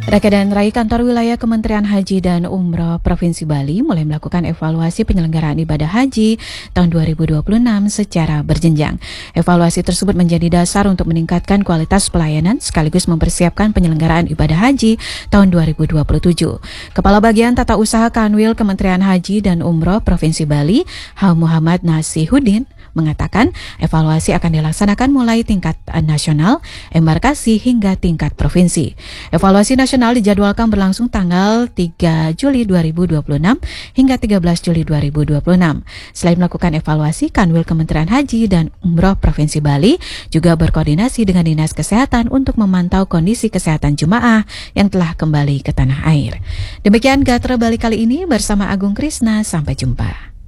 Reka dan Rai Kantor Wilayah Kementerian Haji dan Umroh Provinsi Bali mulai melakukan evaluasi penyelenggaraan ibadah haji tahun 2026 secara berjenjang. Evaluasi tersebut menjadi dasar untuk meningkatkan kualitas pelayanan sekaligus mempersiapkan penyelenggaraan ibadah haji tahun 2027. Kepala Bagian Tata Usaha Kanwil Kementerian Haji dan Umroh Provinsi Bali, H. Muhammad Nasihuddin, mengatakan evaluasi akan dilaksanakan mulai tingkat nasional, embarkasi hingga tingkat provinsi. Evaluasi nasional dijadwalkan berlangsung tanggal 3 Juli 2026 hingga 13 Juli 2026. Selain melakukan evaluasi, Kanwil Kementerian Haji dan Umroh Provinsi Bali juga berkoordinasi dengan Dinas Kesehatan untuk memantau kondisi kesehatan jemaah yang telah kembali ke tanah air. Demikian Gatra Bali kali ini bersama Agung Krisna, sampai jumpa.